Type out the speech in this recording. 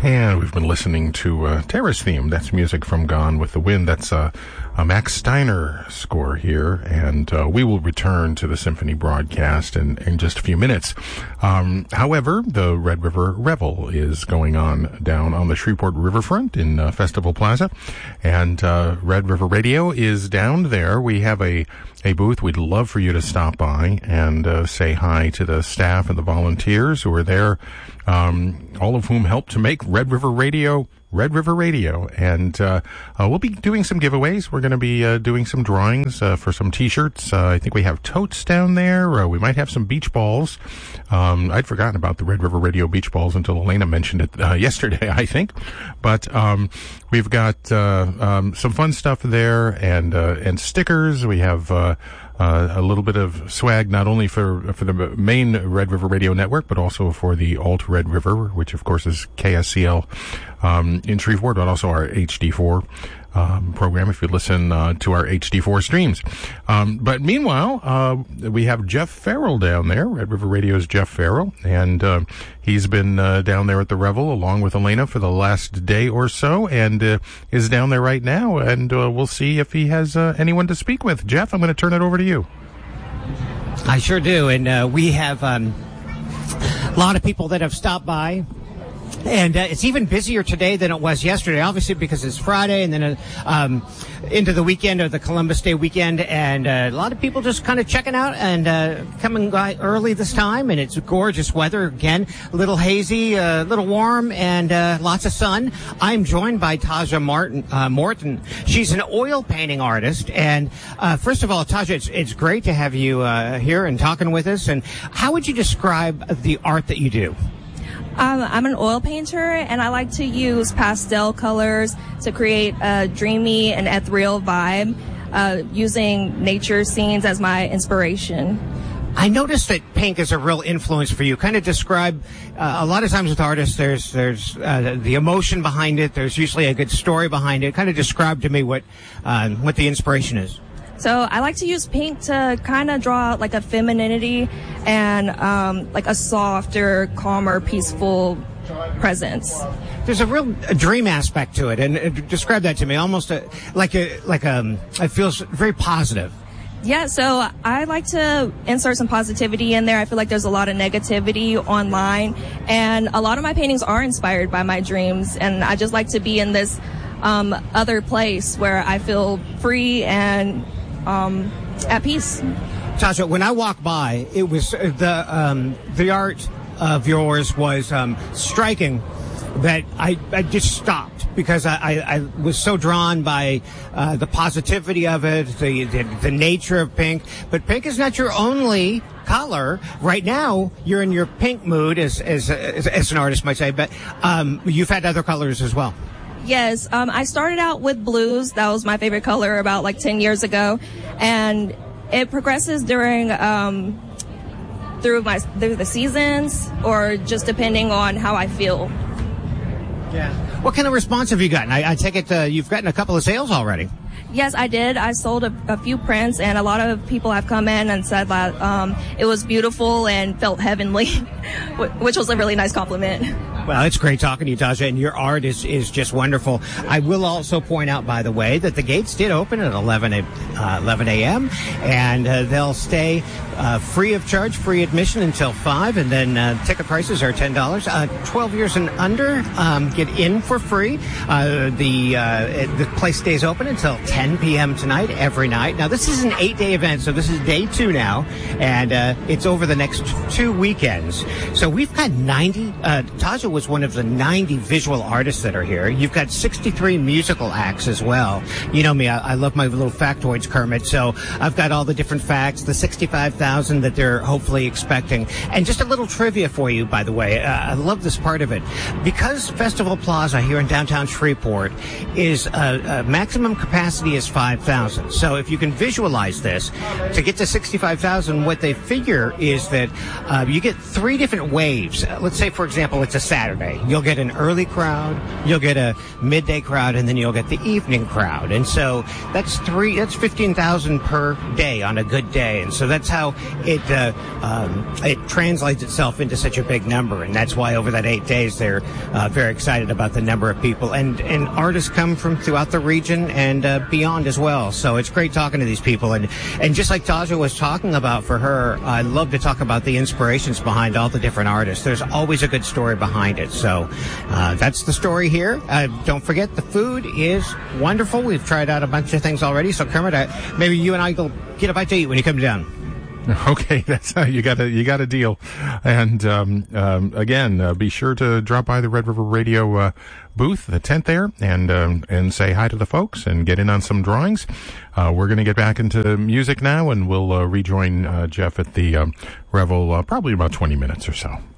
And we've been listening to Terra's theme. That's music from Gone with the Wind. That's a Max Steiner score here. And we will return to the symphony broadcast in just a few minutes. However, the Red River Revel is going on down on the Shreveport Riverfront in Festival Plaza. And Red River Radio is down there. We have a booth. We'd love for you to stop by and say hi to the staff and the volunteers who are there, all of whom helped to make Red River Radio. And we'll be doing some giveaways. We're going to be doing some drawings for some T-shirts. I think we have totes down there. We might have some beach balls. I'd forgotten about the Red River Radio beach balls until Elena mentioned it yesterday, I think. But we've got some fun stuff there and stickers. We have a little bit of swag, not only for the main Red River Radio network, but also for the Alt Red River, which of course is KSCL in Shreveport, but also our HD4 program if you listen to our HD4 streams. But meanwhile, we have Jeff Farrell down there, Red River Radio's Jeff Farrell, and he's been down there at the Revel along with Elena for the last day or so, and is down there right now, and we'll see if he has anyone to speak with. Jeff, I'm going to turn it over to you. I sure do, and we have a lot of people that have stopped by. And it's even busier today than it was yesterday, obviously because it's Friday and then into the weekend or the Columbus Day weekend. And a lot of people just kind of checking out and coming by early this time. And it's gorgeous weather. Again, a little hazy, a little warm, and lots of sun. I'm joined by Taja Morton. She's an oil painting artist. And first of all, Taja, it's great to have you here and talking with us. And how would you describe the art that you do? I'm an oil painter, and I like to use pastel colors to create a dreamy and ethereal vibe, using nature scenes as my inspiration. I noticed that pink is a real influence for you. Kind of describe, a lot of times with artists, there's the emotion behind it. There's usually a good story behind it. Kind of describe to me what the inspiration is. So I like to use pink to kind of draw out like a femininity and like a softer, calmer, peaceful presence. There's a real dream aspect to it, and describe that to me. Almost it feels very positive. Yeah, so I like to insert some positivity in there. I feel like there's a lot of negativity online, and a lot of my paintings are inspired by my dreams, and I just like to be in this other place where I feel free and at peace. Tasha, when I walked by, it was the art of yours was striking that I just stopped because I was so drawn by the positivity of it, the nature of pink. But pink is not your only color. Right now, you're in your pink mood, as an artist might say, but you've had other colors as well. Yes, I started out with blues. That was my favorite color about like 10 years ago, and it progresses during through the seasons, or just depending on how I feel. Yeah. What kind of response have you gotten? I take it you've gotten a couple of sales already. Yes, I did. I sold a few prints, and a lot of people have come in and said that it was beautiful and felt heavenly, which was a really nice compliment. Well, it's great talking to you, Tasha, and your art is just wonderful. I will also point out, by the way, that the gates did open at 11 a.m., and they'll stay free of charge, free admission until 5, and then ticket prices are $10. 12 years and under get in for free. The place stays open until 10 p.m. tonight, every night. Now, this is an 8-day event, so this is day 2 now, and it's over the next 2 weekends. So we've got 90, Tasha was one of the 90 visual artists that are here. You've got 63 musical acts as well. You know me, I love my little factoids, Kermit, so I've got all the different facts, the 65,000 that they're hopefully expecting. And just a little trivia for you, by the way. I love this part of it. Because Festival Plaza here in downtown Shreveport is a maximum capacity capacity is 5,000. So if you can visualize this, to get to 65,000, what they figure is that you get 3 different waves. Let's say, for example, it's a Saturday. You'll get an early crowd, you'll get a midday crowd, and then you'll get the evening crowd. And so that's 15,000 per day on a good day. And so that's how it translates itself into such a big number. And that's why over that 8 days, they're very excited about the number of people. And artists come from throughout the region and beyond as well. So it's great talking to these people. And just like Taja was talking about for her, I love to talk about the inspirations behind all the different artists. There's always a good story behind it. So that's the story here. Don't forget, the food is wonderful. We've tried out a bunch of things already. So Kermit, maybe you and I will get a bite to eat when you come down. Okay, that's how you got a deal. And again, be sure to drop by the Red River Radio booth, the tent there, and say hi to the folks and get in on some drawings. We're going to get back into music now, and we'll rejoin Jeff at the Revel probably about 20 minutes or so.